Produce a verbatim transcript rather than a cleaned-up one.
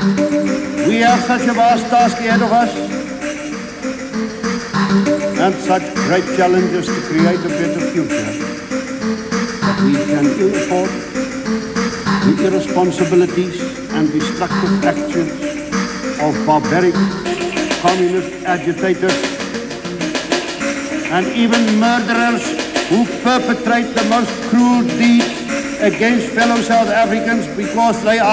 We have such a vast task ahead of us and such great challenges to create a better future that we can ill afford the irresponsibilities and destructive actions of barbaric communist agitators and even murderers who perpetrate the most cruel deeds against fellow South Africans because they are